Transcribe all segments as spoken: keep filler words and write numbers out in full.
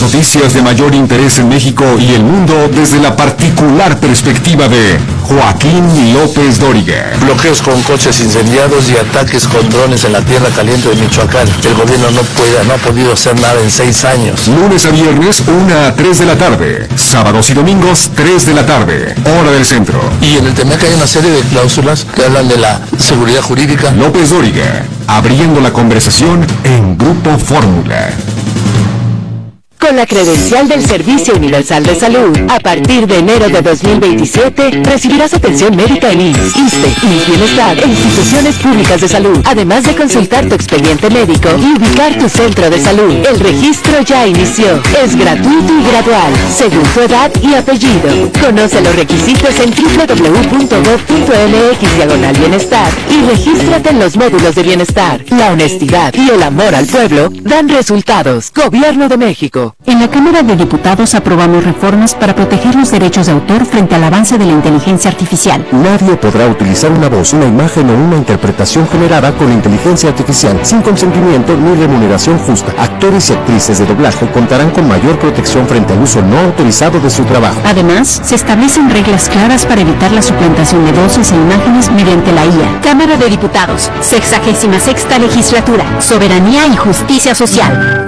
noticias de mayor interés en México y el mundo desde la particular perspectiva de Joaquín López Dóriga. Bloqueos con coches incendiados y ataques con drones en la tierra caliente de Michoacán. El gobierno no puede, no ha podido hacer nada en seis años. Lunes a viernes, una a tres de la tarde. Sábados y domingos, tres de la tarde. Hora del centro. Y en el T M E C hay una serie de cláusulas que hablan de la seguridad jurídica. López Dóriga, abriendo la conversación en Grupo Fórmula. Con la credencial del Servicio Universal de Salud, a partir de enero de dos mil veintisiete, recibirás atención médica en I M S S, ISSSTE y Bienestar e instituciones públicas de salud, además de consultar tu expediente médico y ubicar tu centro de salud. El registro ya inició. Es gratuito y gradual, según tu edad y apellido. Conoce los requisitos en doble u doble u doble u punto gob punto eme equis diagonal bienestar y regístrate en los módulos de bienestar. La honestidad y el amor al pueblo dan resultados. Gobierno de México. En la Cámara de Diputados aprobamos reformas para proteger los derechos de autor frente al avance de la inteligencia artificial. Nadie podrá utilizar una voz, una imagen o una interpretación generada con inteligencia artificial sin consentimiento ni remuneración justa. Actores y actrices de doblaje contarán con mayor protección frente al uso no autorizado de su trabajo. Además, se establecen reglas claras para evitar la suplantación de voces e imágenes mediante la I A. Cámara de Diputados, sexagésima sexta legislatura, soberanía y justicia social.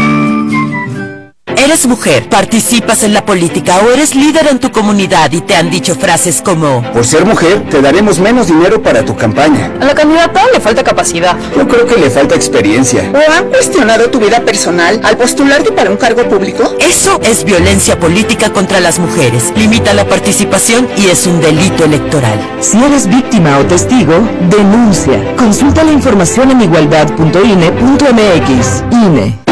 ¿Eres mujer, participas en la política o eres líder en tu comunidad y te han dicho frases como: por ser mujer, te daremos menos dinero para tu campaña? A la candidata le falta capacidad. Yo creo que le falta experiencia. ¿O han cuestionado tu vida personal al postularte para un cargo público? Eso es violencia política contra las mujeres. Limita la participación y es un delito electoral. Si eres víctima o testigo, denuncia. Consulta la información en igualdad punto I N E punto eme equis. I N E.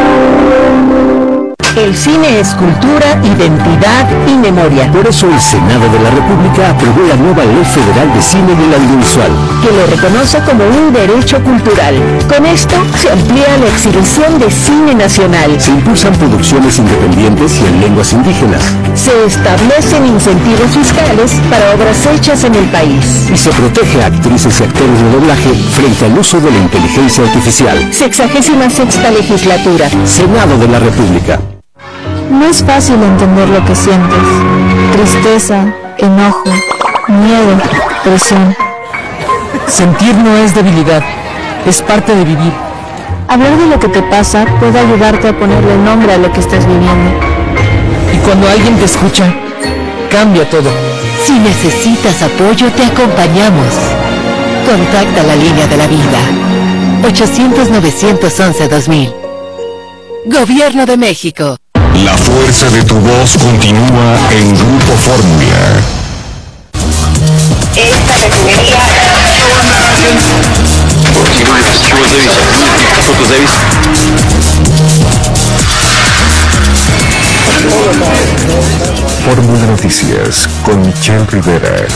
El cine es cultura, identidad y memoria. Por eso el Senado de la República aprobó la nueva Ley Federal de Cine del Audiovisual, que lo reconoce como un derecho cultural. Con esto se amplía la exhibición de cine nacional. Se impulsan producciones independientes y en lenguas indígenas. Se establecen incentivos fiscales para obras hechas en el país. Y se protege a actrices y actores de doblaje frente al uso de la inteligencia artificial. Sexagésima sexta legislatura. Senado de la República. No es fácil entender lo que sientes. Tristeza, enojo, miedo, presión. Sentir no es debilidad, es parte de vivir. Hablar de lo que te pasa puede ayudarte a ponerle nombre a lo que estás viviendo. Y cuando alguien te escucha, cambia todo. Si necesitas apoyo, te acompañamos. Contacta la línea de la vida. ochocientos, novecientos once, dos mil. Gobierno de México. La fuerza de tu voz continúa en Grupo Fórmula. Esta refinería... Fórmula Noticias con Michelle Rivera.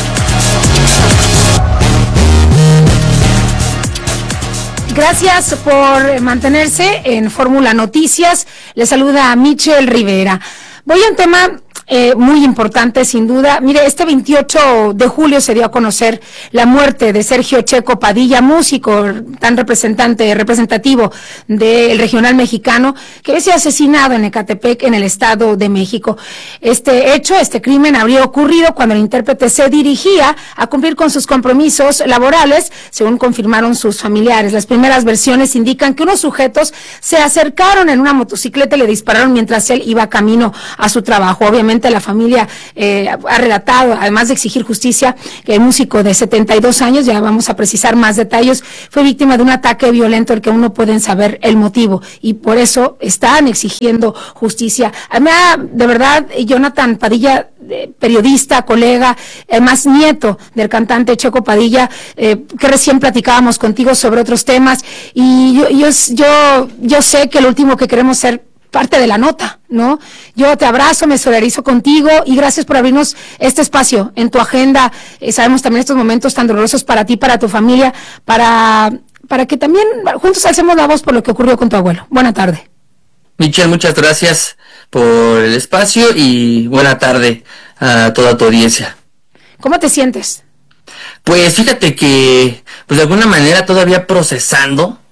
Gracias por mantenerse en Fórmula Noticias. Les saluda a Michelle Rivera. Voy a un tema eh, muy importante, sin duda. Mire, este veintiocho de julio se dio a conocer la muerte de Sergio Checo Padilla, músico tan representante, representativo del regional mexicano, que había sido asesinado en Ecatepec, en el Estado de México. Este hecho, este crimen habría ocurrido cuando el intérprete se dirigía a cumplir con sus compromisos laborales, según confirmaron sus familiares. Las primeras versiones indican que unos sujetos se acercaron en una motocicleta y le dispararon mientras él iba camino a su trabajo. Obviamente la familia eh, ha relatado, además de exigir justicia, que el músico de setenta y dos años, ya vamos a precisar más detalles, fue víctima de un ataque violento del que aún no pueden saber el motivo y por eso están exigiendo justicia. Además, de verdad, Jonathan Padilla, periodista, colega, además nieto del cantante Checo Padilla, eh, que recién platicábamos contigo sobre otros temas, y yo, yo, yo, yo sé que lo último que queremos ser parte de la nota, ¿no? Yo te abrazo, me solidarizo contigo y gracias por abrirnos este espacio en tu agenda. Eh, sabemos también estos momentos tan dolorosos para ti, para tu familia, para, para que también juntos alcemos la voz por lo que ocurrió con tu abuelo. Buena tarde. Michelle, muchas gracias por el espacio y buena tarde a toda tu audiencia. ¿Cómo te sientes? Pues fíjate que, pues de alguna manera todavía procesando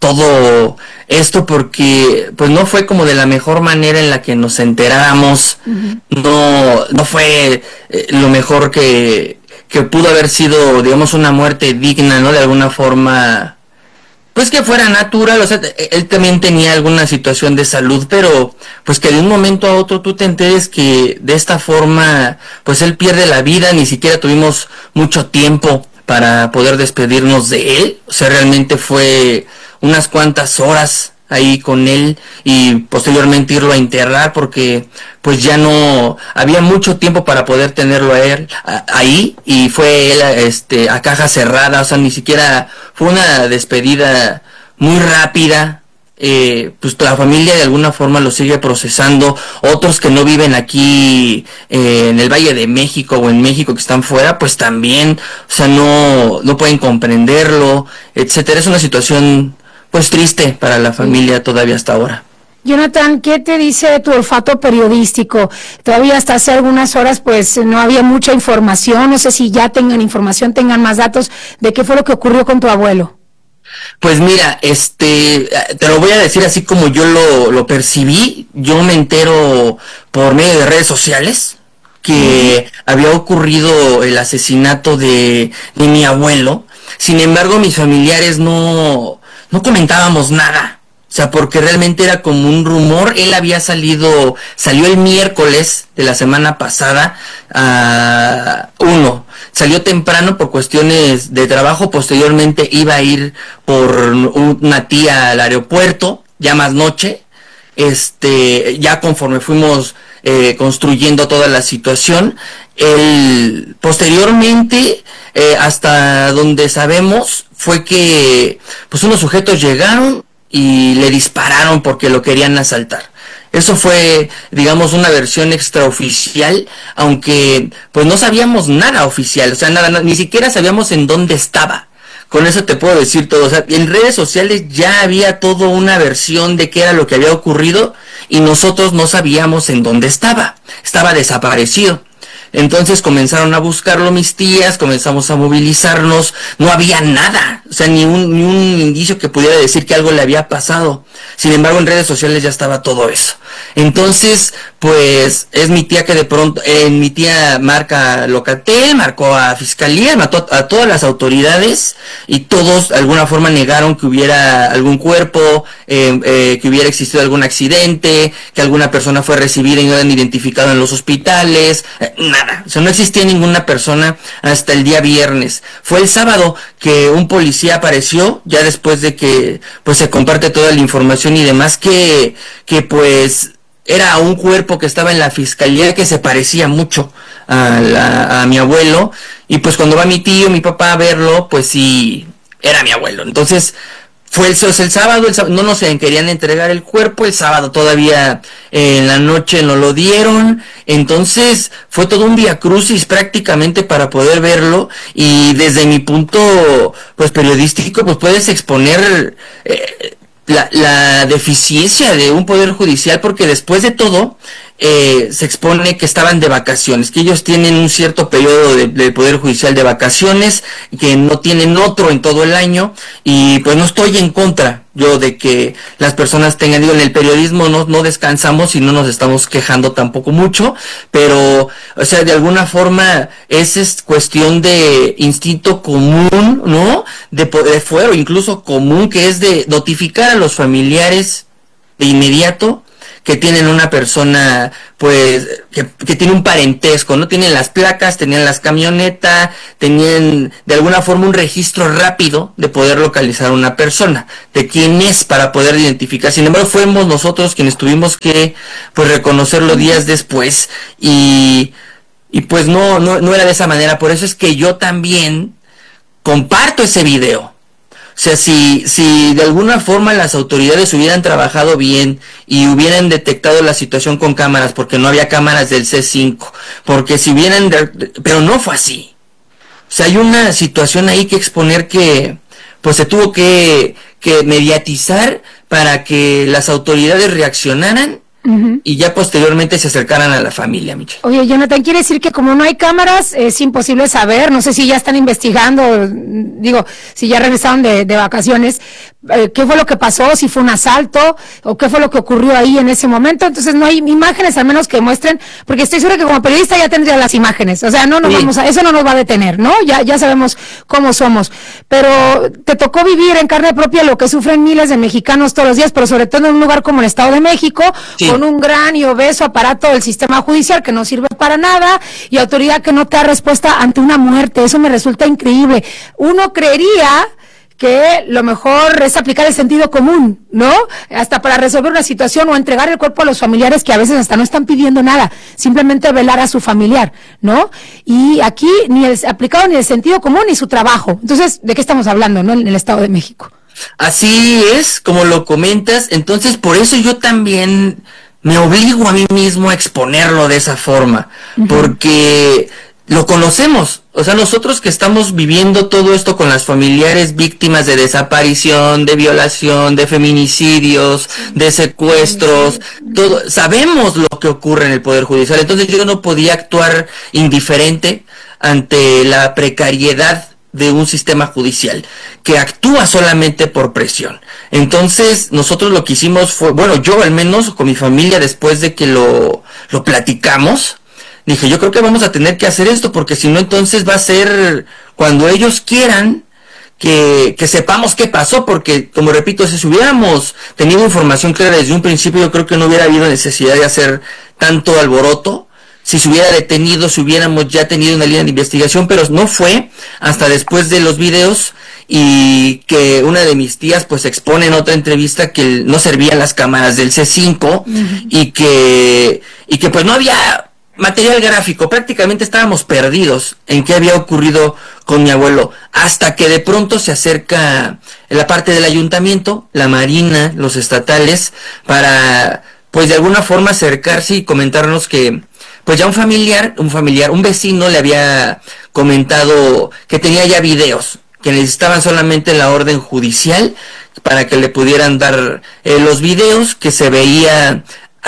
todo esto, porque pues no fue como de la mejor manera en la que nos enteráramos. Uh-huh. no no fue eh, lo mejor que que pudo haber sido, digamos, una muerte digna, ¿no? De alguna forma, pues que fuera natural. O sea, él también tenía alguna situación de salud, pero pues que de un momento a otro tú te enteres que de esta forma pues él pierde la vida. Ni siquiera tuvimos mucho tiempo para poder despedirnos de él. O sea, realmente fue unas cuantas horas ahí con él y posteriormente irlo a enterrar, porque pues ya no había mucho tiempo para poder tenerlo a él a, ahí, y fue él este a caja cerrada. O sea, ni siquiera fue una despedida muy rápida. Eh, pues la familia de alguna forma lo sigue procesando. Otros que no viven aquí eh, en el Valle de México o en México, que están fuera, pues también, o sea, no no pueden comprenderlo, etcétera. Es una situación pues triste para la familia todavía hasta ahora. Jonathan, ¿qué te dice tu olfato periodístico? Todavía hasta hace algunas horas pues no había mucha información. No sé si ya tengan información, tengan más datos de qué fue lo que ocurrió con tu abuelo. Pues mira, este, te lo voy a decir así como yo lo, lo percibí. Yo me entero por medio de redes sociales que uh-huh. había ocurrido el asesinato de, de mi abuelo. Sin embargo, mis familiares no, no comentábamos nada. O sea, porque realmente era como un rumor. Él había salido, salió el miércoles de la semana pasada, a uh, uno. Salió temprano por cuestiones de trabajo, posteriormente iba a ir por una tía al aeropuerto, ya más noche. Este, ya conforme fuimos eh, construyendo toda la situación, él posteriormente, eh, hasta donde sabemos, fue que pues unos sujetos llegaron y le dispararon porque lo querían asaltar. Eso fue, digamos, una versión extraoficial, aunque pues no sabíamos nada oficial. O sea, nada, ni siquiera sabíamos en dónde estaba. Con eso te puedo decir todo. O sea, en redes sociales ya había toda una versión de qué era lo que había ocurrido y nosotros no sabíamos en dónde estaba. Estaba desaparecido. Entonces comenzaron a buscarlo mis tías, comenzamos a movilizarnos, no había nada, o sea, ni un, ni un indicio que pudiera decir que algo le había pasado. Sin embargo, en redes sociales ya estaba todo eso. Entonces, pues, es mi tía que de pronto, eh, mi tía marca Locatel, marcó a Fiscalía, mató a todas las autoridades, y todos de alguna forma negaron que hubiera algún cuerpo, eh, eh, que hubiera existido algún accidente, que alguna persona fue recibida y no la han identificado en los hospitales, eh, nada. O sea, no existía ninguna persona hasta el día viernes. Fue el sábado que un policía apareció, ya después de que pues se comparte toda la información y demás, que, que pues era un cuerpo que estaba en la fiscalía que se parecía mucho a, la, a mi abuelo, y pues cuando va mi tío, mi papá a verlo, pues sí, era mi abuelo. Entonces fue el, el sábado, el sábado, no nos querían entregar el cuerpo, el sábado todavía eh, en la noche no lo dieron, entonces fue todo un viacrucis prácticamente para poder verlo, y desde mi punto pues periodístico pues puedes exponer eh, la, la deficiencia de un poder judicial, porque después de todo eh, se expone que estaban de vacaciones, que ellos tienen un cierto periodo de, de poder judicial de vacaciones, que no tienen otro en todo el año, y pues no estoy en contra yo de que las personas tengan, digo, en el periodismo no, no descansamos y no nos estamos quejando tampoco mucho, pero, o sea, de alguna forma esa es cuestión de instinto común, ¿no? De poder, fuero incluso común, que es de notificar a los familiares de inmediato que tienen una persona, pues, que, que tiene un parentesco, ¿no? Tienen las placas, tenían las camionetas, tenían de alguna forma un registro rápido de poder localizar a una persona, de quién es, para poder identificar. Sin embargo, fuimos nosotros quienes tuvimos que, pues, reconocerlo días después, y, y pues no, no, no era de esa manera. Por eso es que yo también comparto ese video. O sea, si, si de alguna forma las autoridades hubieran trabajado bien y hubieran detectado la situación con cámaras, porque no había cámaras del C cinco, porque si hubieran, pero no fue así. O sea, hay una situación ahí que exponer, que pues se tuvo que, que mediatizar para que las autoridades reaccionaran Uh-huh. Y ya posteriormente se acercaran a la familia, Michelle. Oye, Jonathan, quiere decir que como no hay cámaras, es imposible saber, no sé si ya están investigando, digo, si ya regresaron de, de vacaciones, eh, qué fue lo que pasó, si fue un asalto, o qué fue lo que ocurrió ahí en ese momento. Entonces no hay imágenes al menos que muestren, porque estoy segura que como periodista ya tendría las imágenes, o sea, no nos sí. vamos a, eso no nos va a detener, ¿no? Ya, ya sabemos cómo somos, pero te tocó vivir en carne propia lo que sufren miles de mexicanos todos los días, pero sobre todo en un lugar como el Estado de México, sí. con un gran y obeso aparato del sistema judicial que no sirve para nada y autoridad que no te da respuesta ante una muerte. Eso me resulta increíble. Uno creería que lo mejor es aplicar el sentido común, ¿no? Hasta para resolver una situación o entregar el cuerpo a los familiares que a veces hasta no están pidiendo nada, simplemente velar a su familiar, ¿no? Y aquí ni el aplicado ni el sentido común ni su trabajo. Entonces, ¿de qué estamos hablando, no? En el Estado de México. Así es, como lo comentas. Entonces, por eso yo también me obligo a mí mismo a exponerlo de esa forma, uh-huh. porque lo conocemos, o sea, nosotros que estamos viviendo todo esto con las familiares víctimas de desaparición, de violación, de feminicidios, de secuestros, todo, sabemos lo que ocurre en el Poder Judicial. Entonces yo no podía actuar indiferente ante la precariedad de un sistema judicial que actúa solamente por presión. Entonces nosotros lo que hicimos fue, bueno, yo al menos con mi familia, después de que lo, lo platicamos, dije, yo creo que vamos a tener que hacer esto, porque si no, entonces va a ser cuando ellos quieran que, que sepamos qué pasó, porque, como repito, si hubiéramos tenido información clara desde un principio, yo creo que no hubiera habido necesidad de hacer tanto alboroto. Si se hubiera detenido, si hubiéramos ya tenido una línea de investigación, pero no fue hasta después de los videos y que una de mis tías pues expone en otra entrevista que no servían las cámaras del C cinco uh-huh. y que y que pues no había material gráfico, prácticamente estábamos perdidos en qué había ocurrido con mi abuelo, hasta que de pronto se acerca la parte del ayuntamiento, la Marina, los estatales, para pues de alguna forma acercarse y comentarnos que pues ya un familiar, un familiar, un vecino le había comentado que tenía ya videos, que necesitaban solamente la orden judicial para que le pudieran dar eh, los videos, que se veía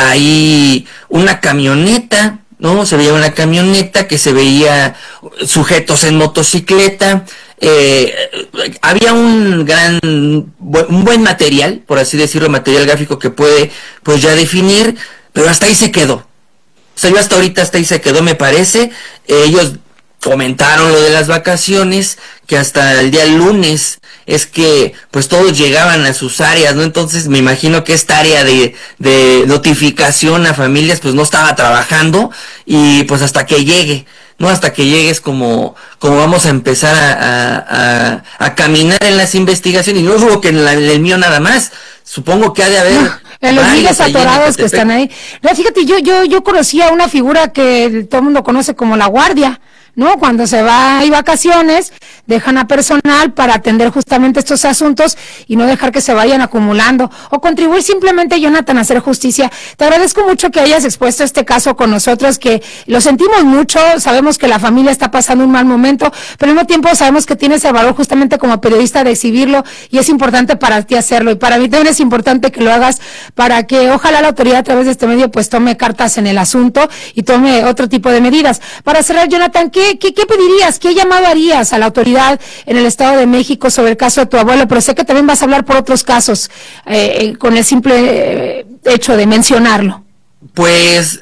ahí una camioneta, ¿no? Se veía una camioneta, que se veía sujetos en motocicleta, eh, había un gran, un buen material, por así decirlo, material gráfico que puede pues ya definir, pero hasta ahí se quedó. O sea, yo hasta ahorita hasta ahí se quedó, me parece. Eh, ellos comentaron lo de las vacaciones, que hasta el día lunes es que pues todos llegaban a sus áreas, ¿no? Entonces me imagino que esta área de, de notificación a familias pues no estaba trabajando, y pues hasta que llegue, ¿no? Hasta que llegues como, como vamos a empezar a, a, a, a caminar en las investigaciones, y no digo que en, la, en el mío nada más, supongo que ha de haber... No. En los miles atorados que están ahí. No, fíjate, yo, yo, yo conocía una figura que todo el mundo conoce como la guardia, ¿no? Cuando se va, hay vacaciones, dejan a personal para atender justamente estos asuntos y no dejar que se vayan acumulando, o contribuir simplemente, Jonathan, a hacer justicia. Te agradezco mucho que hayas expuesto este caso con nosotros, que lo sentimos mucho, sabemos que la familia está pasando un mal momento, pero al mismo tiempo sabemos que tienes el valor justamente como periodista de exhibirlo, y es importante para ti hacerlo, y para mí también es importante que lo hagas, para que ojalá la autoridad a través de este medio pues tome cartas en el asunto y tome otro tipo de medidas. Para cerrar, Jonathan, ¿qué ¿Qué, qué pedirías, qué llamado harías a la autoridad en el Estado de México sobre el caso de tu abuelo? Pero sé que también vas a hablar por otros casos, eh, con el simple eh, hecho de mencionarlo. Pues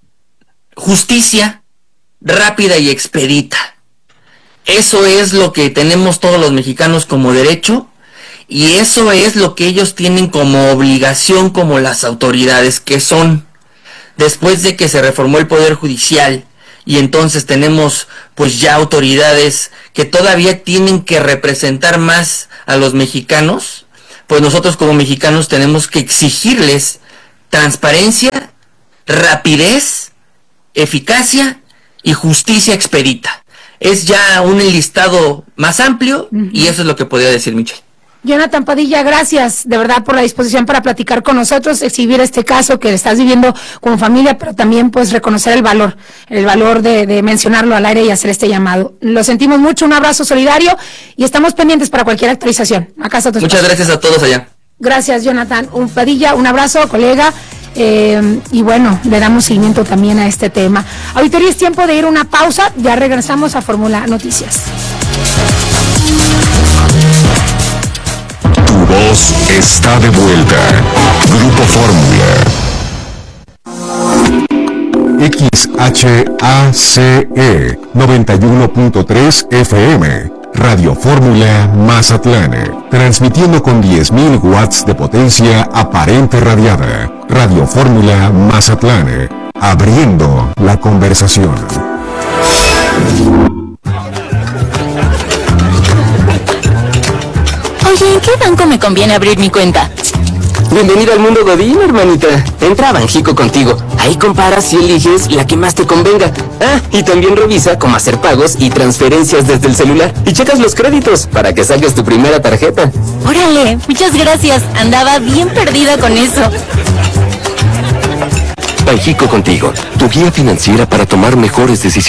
justicia rápida y expedita. Eso es lo que tenemos todos los mexicanos como derecho, y eso es lo que ellos tienen como obligación como las autoridades que son. Después de que se reformó el Poder Judicial, y entonces tenemos pues ya autoridades que todavía tienen que representar más a los mexicanos, pues nosotros como mexicanos tenemos que exigirles transparencia, rapidez, eficacia y justicia expedita. Es ya un listado más amplio, uh-huh. y eso es lo que podría decir Michelle. Jonathan Padilla, gracias de verdad por la disposición para platicar con nosotros, exhibir este caso que estás viviendo como familia, pero también pues reconocer el valor, el valor de, de mencionarlo al aire y hacer este llamado. Lo sentimos mucho, un abrazo solidario, y estamos pendientes para cualquier actualización. Acá está tu espacio. Muchas gracias a todos allá. Gracias, Jonathan un Padilla, un abrazo, colega. Eh, y bueno, le damos seguimiento también a este tema. Auditoría, es tiempo de ir a una pausa. Ya regresamos a Fórmula Noticias. Tu voz está de vuelta. Grupo Fórmula. X H A C E noventa y uno punto tres F M. Radio Fórmula Mazatlán. Transmitiendo con diez mil watts de potencia aparente radiada. Radio Fórmula Mazatlán. Abriendo la conversación. Oye, ¿en qué banco me conviene abrir mi cuenta? Bienvenido al mundo Godín, hermanita. Entra a Banjico contigo. Ahí comparas y eliges la que más te convenga. Ah, y también revisa cómo hacer pagos y transferencias desde el celular. Y checas los créditos para que saques tu primera tarjeta. Órale, muchas gracias. Andaba bien perdida con eso. Banjico contigo, tu guía financiera para tomar mejores decisiones.